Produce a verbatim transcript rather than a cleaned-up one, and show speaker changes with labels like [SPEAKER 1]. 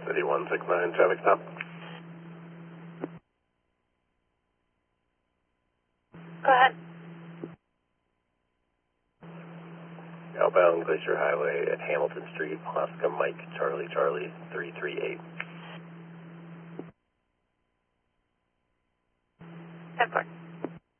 [SPEAKER 1] City one six nine, traffic stop.
[SPEAKER 2] Go ahead.
[SPEAKER 1] Outbound Glacier Highway at Hamilton Street, Alaska Mike, Charlie Charlie, three three eight.
[SPEAKER 2] ten four.